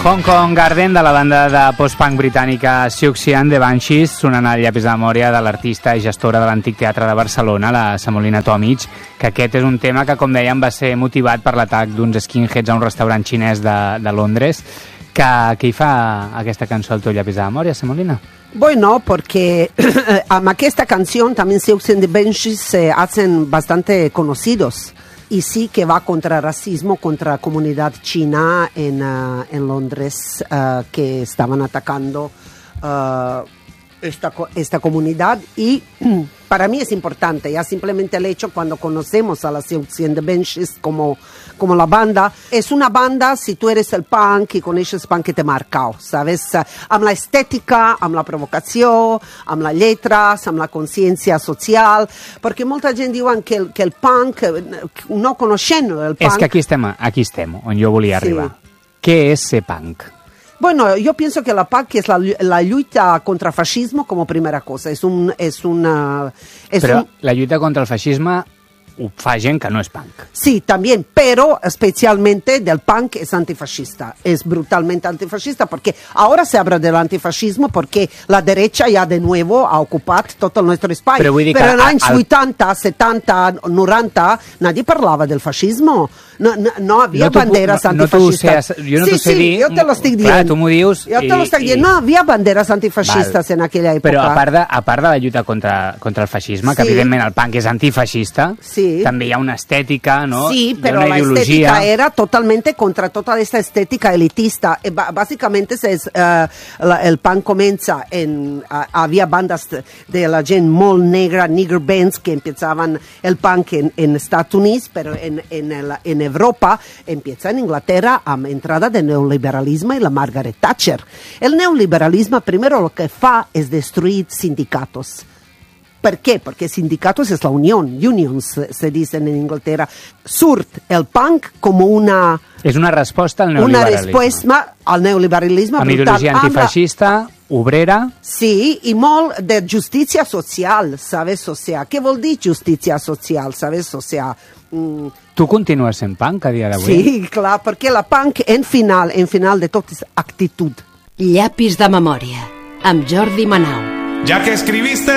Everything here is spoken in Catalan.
Hong Kong Garden, de la banda de post-punk britànica Siouxsie The Banshees, sonant al llapis de memòria de l'artista i gestora de l'Antic Teatre de Barcelona, la Semolina Tomic, que aquest és un tema que, com dèiem, va ser motivat per l'atac d'uns skinheads a un restaurant xinès de Londres. Què hi fa aquesta cançó al teu llapis de memòria, Semolina? Bueno, porque amb aquesta canción también Siouxsie The Banshees se hacen bastante conocidos. Y sí que va contra racismo, contra la comunidad china en Londres, que estaban atacando esta comunidad. Y para mí es importante, ya simplemente el hecho cuando conocemos a la Siouxsie The Banshees como la banda, es una banda, si tú eres el punk y conoces punk, que te marca, ¿sabes? Amb la estética, amb la provocació, amb la lletra, amb la consciència social, perquè molta gent diuen que el punk, no coneixent el punk... És que aquí estem, on jo volia arribar. Què és ser punk? Bueno, yo pienso que la punk es la lucha contra el fascismo como primera cosa. La lluita contra el fascisme ho fa gent que no es punk. Sí, también, pero especialmente del punk es antifascista, es brutalmente antifascista, porque ahora se habla del antifascismo porque la derecha ya de nuevo ha ocupado todo nuestro espacio. Pero en anys 80, 70, 90, nadie parlava del fascismo. No havia banderes antifascistes. Jo no t'ho sé dir. Jo te lo estic dient. Clar, tu m'ho dius. Jo te lo estic dient. No havia banderes antifascistes en aquella època. Però a part de la lluita contra el feixisme, que evidentment el punk és antifeixista, també hi ha una estètica, no? Sí, pero la estética era totalmente contra toda esta estética elitista. Básicamente el punk comença había bandas de la gent molt negra, nigger bands, que empezaban el punk en Estados Unidos, pero en Europa empieza en Inglaterra amb entrada del neoliberalisme i la Margaret Thatcher. El neoliberalisme primero lo que fa es destruir sindicatos. ¿Por qué? Porque sindicatos es la unión, unions se dicen en Inglaterra. Surt el punk como una... És una resposta al neoliberalisme. Una resposta al neoliberalisme. Amb ideologia antifeixista, obrera... Sí, i molt de justícia social, ¿sabes? O sea, què vol dir justícia social, ¿sabes? O sea... Tu continues sent punk a dia d'avui? Sí, clar, perquè la punk en final de tot és actitud. Llapis de memòria, amb Jordi Manau. Ya que escribiste